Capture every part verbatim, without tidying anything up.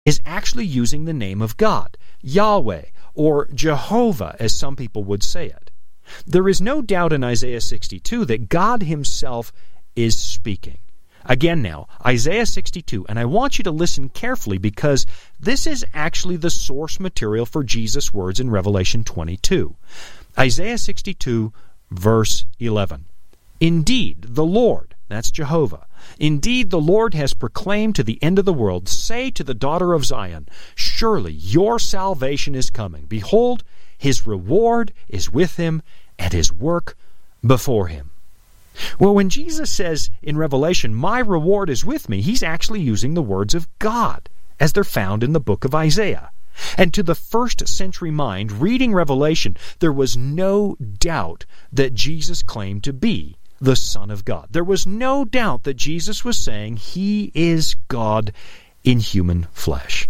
is actually using the name of God, Yahweh, or Jehovah, as some people would say it. There is no doubt in Isaiah sixty-two that God himself is speaking. Again now, Isaiah sixty-two, and I want you to listen carefully because this is actually the source material for Jesus' words in Revelation twenty-two. Isaiah sixty-two, verse eleven. Indeed, the Lord, that's Jehovah, indeed the Lord has proclaimed to the end of the world, say to the daughter of Zion, surely your salvation is coming. Behold, his reward is with him, and his work before him. Well, when Jesus says in Revelation, my reward is with me, he's actually using the words of God as they're found in the book of Isaiah. And to the first century mind, reading Revelation, there was no doubt that Jesus claimed to be the Son of God. There was no doubt that Jesus was saying he is God in human flesh.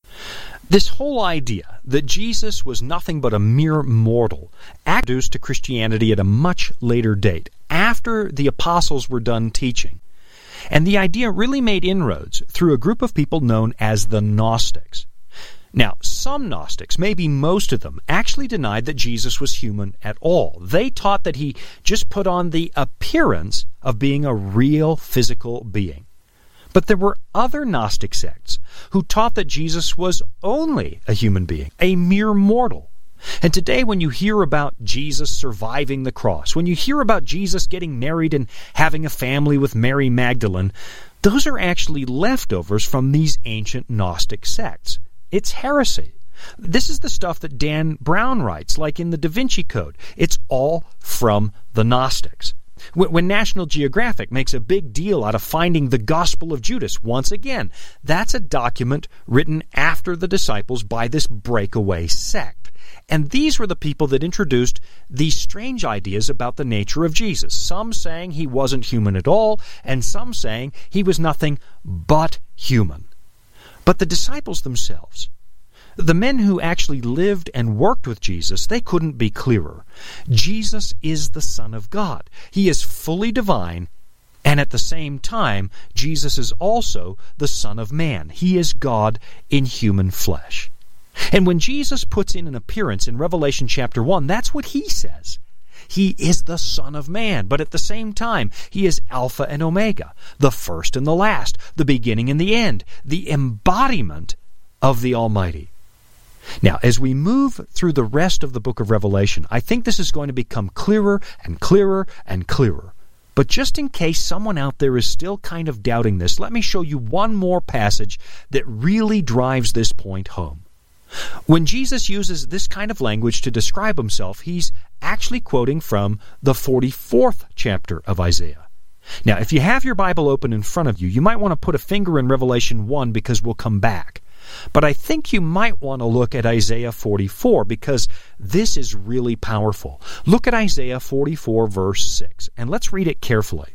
This whole idea that Jesus was nothing but a mere mortal introduced to Christianity at a much later date, after the apostles were done teaching. And the idea really made inroads through a group of people known as the Gnostics. Now, some Gnostics, maybe most of them, actually denied that Jesus was human at all. They taught that he just put on the appearance of being a real physical being. But there were other Gnostic sects who taught that Jesus was only a human being, a mere mortal. And today when you hear about Jesus surviving the cross, when you hear about Jesus getting married and having a family with Mary Magdalene, those are actually leftovers from these ancient Gnostic sects. It's heresy. This is the stuff that Dan Brown writes, like in the Da Vinci Code. It's all from the Gnostics. When National Geographic makes a big deal out of finding the Gospel of Judas, once again, that's a document written after the disciples by this breakaway sect. And these were the people that introduced these strange ideas about the nature of Jesus. Some saying he wasn't human at all, and some saying he was nothing but human. But the disciples themselves, the men who actually lived and worked with Jesus, they couldn't be clearer. Jesus is the Son of God. He is fully divine, and at the same time, Jesus is also the Son of Man. He is God in human flesh. And when Jesus puts in an appearance in Revelation chapter one, that's what he says. He is the Son of Man, but at the same time, he is Alpha and Omega, the first and the last, the beginning and the end, the embodiment of the Almighty. Now, as we move through the rest of the book of Revelation, I think this is going to become clearer and clearer and clearer. But just in case someone out there is still kind of doubting this, let me show you one more passage that really drives this point home. When Jesus uses this kind of language to describe himself, he's actually quoting from the forty-fourth chapter of Isaiah. Now, if you have your Bible open in front of you, you might want to put a finger in Revelation one because we'll come back. But I think you might want to look at Isaiah forty-four because this is really powerful. Look at Isaiah forty-four, verse six, and let's read it carefully.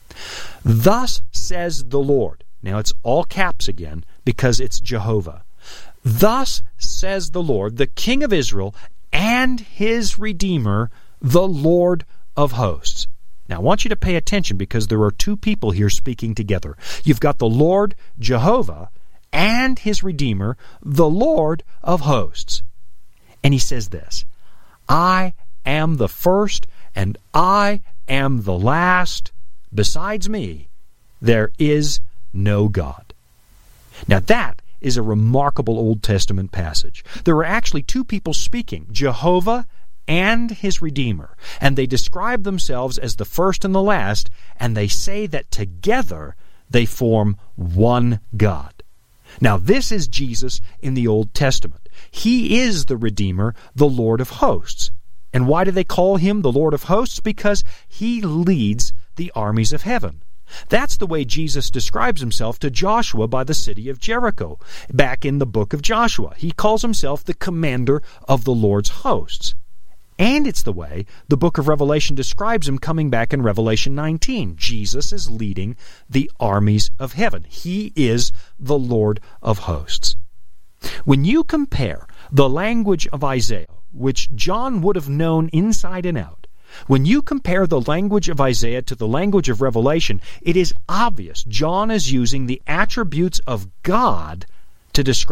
Thus says the Lord. Now, it's all caps again because it's Jehovah. Thus says the Lord, the King of Israel, and his Redeemer, the Lord of hosts. Now, I want you to pay attention because there are two people here speaking together. You've got the Lord, Jehovah, and his Redeemer, the Lord of hosts. And he says this, I am the first, and I am the last. Besides me, there is no God. Now, that is a remarkable Old Testament passage. There are actually two people speaking, Jehovah and his Redeemer, and they describe themselves as the first and the last, and they say that together they form one God. Now, this is Jesus in the Old Testament. He is the Redeemer, the Lord of hosts. And why do they call him the Lord of hosts? Because he leads the armies of heaven. That's the way Jesus describes himself to Joshua by the city of Jericho. Back in the book of Joshua, he calls himself the commander of the Lord's hosts. And it's the way the book of Revelation describes him coming back in Revelation nineteen. Jesus is leading the armies of heaven. He is the Lord of hosts. When you compare the language of Isaiah, which John would have known inside and out, when you compare the language of Isaiah to the language of Revelation, it is obvious John is using the attributes of God to describe